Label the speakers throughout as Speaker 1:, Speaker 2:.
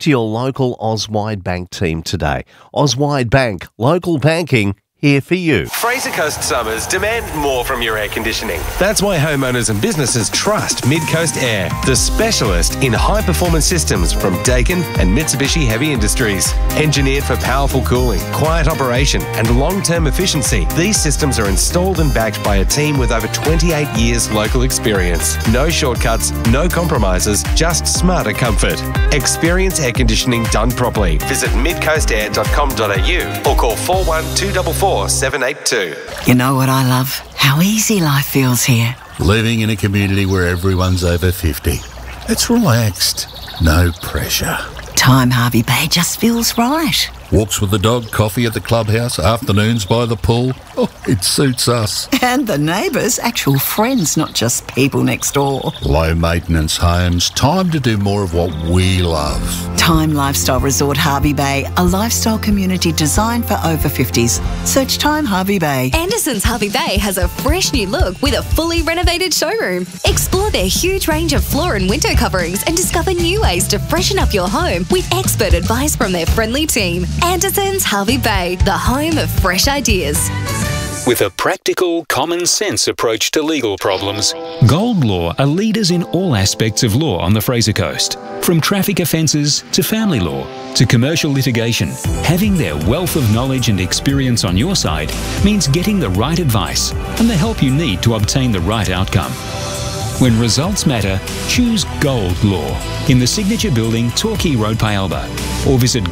Speaker 1: to your local Auswide Bank team today. Auswide Bank, local banking, here for you.
Speaker 2: Fraser Coast summers demand more from your air conditioning. That's why homeowners and businesses trust Mid-Coast Air, the specialist in high-performance systems from Daikin and Mitsubishi Heavy Industries. Engineered for powerful cooling, quiet operation and long-term efficiency, these systems are installed and backed by a team with over 28 years local experience. No shortcuts, no compromises, just smarter comfort. Experience air conditioning done properly. Visit midcoastair.com.au or call 41244 782.
Speaker 3: You know what I love? How easy life feels here.
Speaker 4: Living in a community where everyone's over 50. It's relaxed. No pressure.
Speaker 3: Time Harvey Bay just feels right.
Speaker 4: Walks with the dog, coffee at the clubhouse, afternoons by the pool. Oh, it suits us.
Speaker 3: And the neighbours, actual friends, not just people next door.
Speaker 4: Low maintenance homes. Time to do more of what we love.
Speaker 3: Time Lifestyle Resort Harvey Bay, a lifestyle community designed for over 50s. Search Time Harvey Bay.
Speaker 5: Anderson's Harvey Bay has a fresh new look with a fully renovated showroom. Explore their huge range of floor and window coverings and discover new ways to freshen up your home with expert advice from their friendly team. Anderson's Harvey Bay, the home of fresh ideas.
Speaker 6: With a practical, common-sense approach to legal problems,
Speaker 7: Gold Law are leaders in all aspects of law on the Fraser Coast. From traffic offences to family law to commercial litigation, having their wealth of knowledge and experience on your side means getting the right advice and the help you need to obtain the right outcome. When results matter, choose Gold Law in the Signature Building, Torquay Road, Pyalba, or visit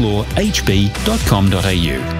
Speaker 7: goldlawhb.com.au.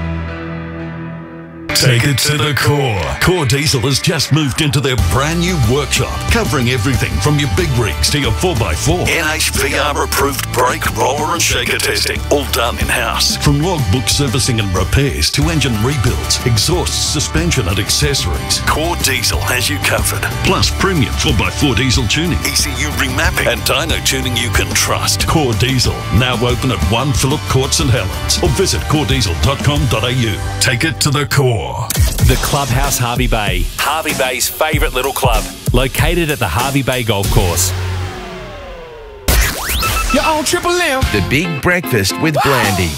Speaker 8: Take it to the core. Core Diesel has just moved into their brand new workshop, covering everything from your big rigs to your 4x4. NHVR approved brake, roller and shaker testing, all done in-house. From logbook servicing and repairs to engine rebuilds, exhaust, suspension and accessories, Core Diesel has you covered. Plus premium 4x4 diesel tuning, ECU remapping and dyno tuning you can trust. Core Diesel, now open at 1 Phillip Court St Helens or visit corediesel.com.au. Take it to the core.
Speaker 9: The Clubhouse Harvey Bay, Harvey Bay's favourite little club, located at the Harvey Bay Golf Course.
Speaker 10: You're on Triple M.
Speaker 11: The Big Breakfast with Blandy.